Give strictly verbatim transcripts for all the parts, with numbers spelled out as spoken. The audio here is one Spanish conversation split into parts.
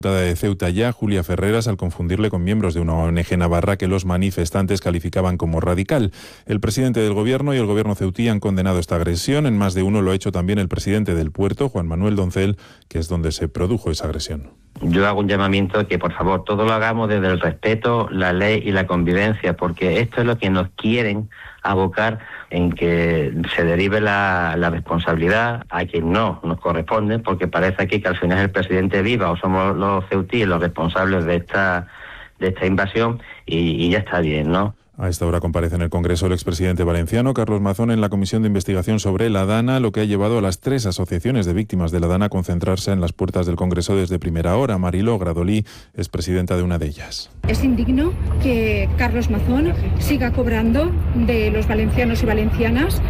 De Ceuta ya, Julia Ferreras, al confundirle con miembros de una O N G navarra que los manifestantes calificaban como radical. El presidente del gobierno y el gobierno ceutí han condenado esta agresión. En más de uno lo ha hecho también el presidente del puerto, Juan Manuel Doncel, que es donde se produjo esa agresión. Yo hago un llamamiento a que, por favor, todo lo hagamos desde el respeto, la ley y la convivencia, porque esto es lo que nos quieren abocar en que se derive la, la responsabilidad a quien no nos corresponde, porque parece aquí que al final el presidente viva o somos los ceutíes los responsables de esta de esta invasión y, y ya está bien, ¿no? A esta hora comparece en el Congreso el expresidente valenciano Carlos Mazón en la Comisión de Investigación sobre la Dana, lo que ha llevado a las tres asociaciones de víctimas de la Dana a concentrarse en las puertas del Congreso desde primera hora. Mariló Gradolí es presidenta de una de ellas. Es indigno que Carlos Mazón siga cobrando de los valencianos y valencianas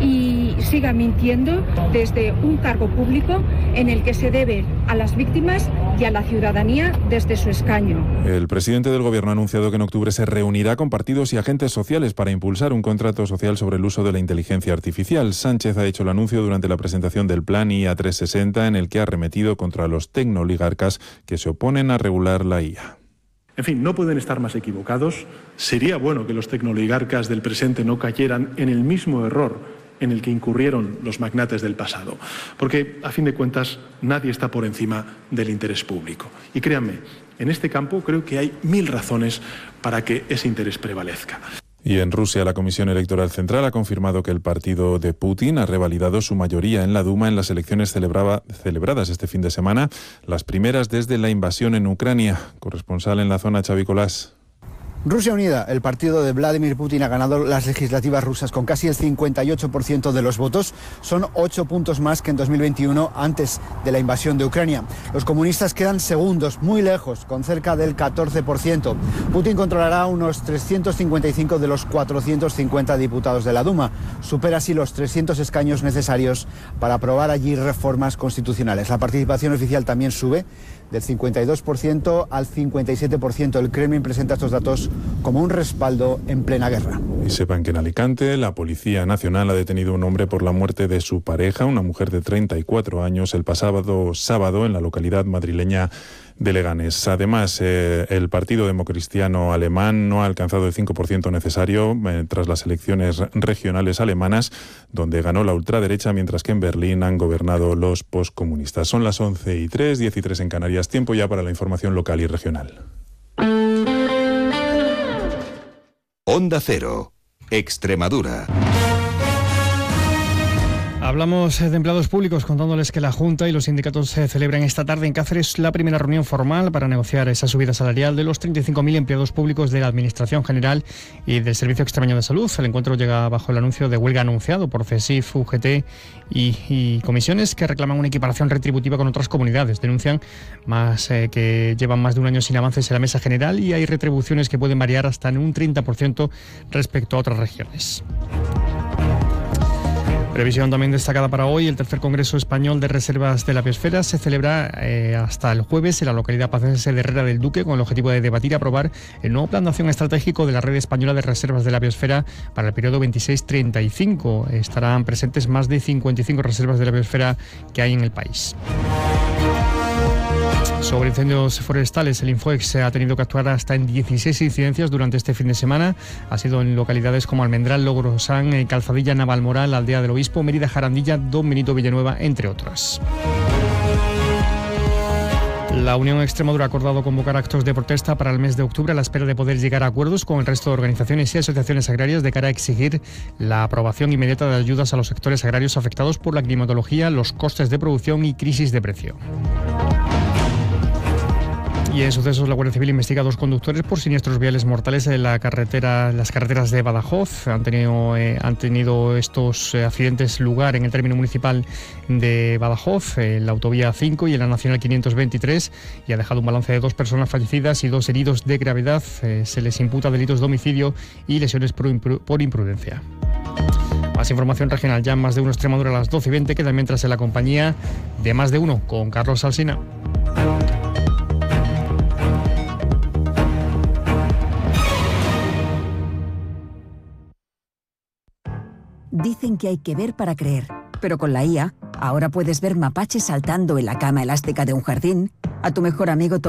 y siga mintiendo desde un cargo público en el que se debe a las víctimas y a la ciudadanía desde su escaño. El presidente del Gobierno ha anunciado que en octubre se reunirá con partidos y agentes sociales para impulsar un contrato social sobre el uso de la inteligencia artificial. Sánchez ha hecho el anuncio durante la presentación del plan I A trescientos sesenta, en el que ha arremetido contra los tecnooligarcas que se oponen a regular la I A. En fin, no pueden estar más equivocados. Sería bueno que los tecnooligarcas del presente no cayeran en el mismo error en el que incurrieron los magnates del pasado, porque, a fin de cuentas, nadie está por encima del interés público. Y créanme, en este campo creo que hay mil razones para que ese interés prevalezca. Y en Rusia, la Comisión Electoral Central ha confirmado que el partido de Putin ha revalidado su mayoría en la Duma en las elecciones celebraba, celebradas este fin de semana, las primeras desde la invasión en Ucrania. Corresponsal en la zona, Xavi Colás. Rusia Unida, el partido de Vladimir Putin, ha ganado las legislativas rusas con casi el cincuenta y ocho por ciento de los votos. Son ocho puntos más que en dos mil veintiuno, antes de la invasión de Ucrania. Los comunistas quedan segundos, muy lejos, con cerca del catorce por ciento. Putin controlará unos trescientos cincuenta y cinco de los cuatrocientos cincuenta diputados de la Duma. Supera así los trescientos escaños necesarios para aprobar allí reformas constitucionales. La participación oficial también sube del cincuenta y dos por ciento al cincuenta y siete por ciento. El Kremlin presenta estos datos como un respaldo en plena guerra. Y sepan que en Alicante la Policía Nacional ha detenido a un hombre por la muerte de su pareja, una mujer de treinta y cuatro años, el pasado sábado en la localidad madrileña de Leganés. Además, eh, el Partido Democristiano Alemán no ha alcanzado el cinco por ciento necesario eh, tras las elecciones regionales alemanas, donde ganó la ultraderecha, mientras que en Berlín han gobernado los poscomunistas. Son las once y tres, diez y tres en Canarias. Tiempo ya para la información local y regional. Onda Cero, Extremadura. Hablamos de empleados públicos, contándoles que la Junta y los sindicatos se celebran esta tarde en Cáceres la primera reunión formal para negociar esa subida salarial de los treinta y cinco mil empleados públicos de la Administración General y del Servicio Extremeño de Salud. El encuentro llega bajo el anuncio de huelga anunciado por CESIF, U G T y, y comisiones que reclaman una equiparación retributiva con otras comunidades. Denuncian más eh, que llevan más de un año sin avances en la mesa general y hay retribuciones que pueden variar hasta en un treinta por ciento respecto a otras regiones. Previsión también destacada para hoy: el tercer Congreso Español de Reservas de la Biosfera se celebra eh, hasta el jueves en la localidad pacense de Herrera del Duque, con el objetivo de debatir y aprobar el nuevo plan de acción estratégico de la Red Española de Reservas de la Biosfera para el periodo veintiséis treinta y cinco. Estarán presentes más de cincuenta y cinco reservas de la biosfera que hay en el país. Sobre incendios forestales, el Infoex ha tenido que actuar hasta en dieciséis incidencias durante este fin de semana. Ha sido en localidades como Almendral, Logrosán, Calzadilla, Navalmoral, Aldea del Obispo, Mérida, Jarandilla, Don Benito, Villanueva, entre otras. La Unión Extremadura ha acordado convocar actos de protesta para el mes de octubre a la espera de poder llegar a acuerdos con el resto de organizaciones y asociaciones agrarias de cara a exigir la aprobación inmediata de ayudas a los sectores agrarios afectados por la climatología, los costes de producción y crisis de precio. Y en sucesos, la Guardia Civil investiga a dos conductores por siniestros viales mortales en la carretera, las carreteras de Badajoz. Han tenido, eh, han tenido estos eh, accidentes lugar en el término municipal de Badajoz, en la autovía cinco y en la Nacional quinientos veintitrés, y ha dejado un balance de dos personas fallecidas y dos heridos de gravedad. Eh, se les imputa delitos de homicidio y lesiones por, impru- por imprudencia. Más información regional ya en Más de Uno Extremadura a las doce y veinte, queda mientras en la compañía de Más de Uno con Carlos Alsina. Dicen que hay que ver para creer, pero con la I A, ahora puedes ver mapaches saltando en la cama elástica de un jardín, a tu mejor amigo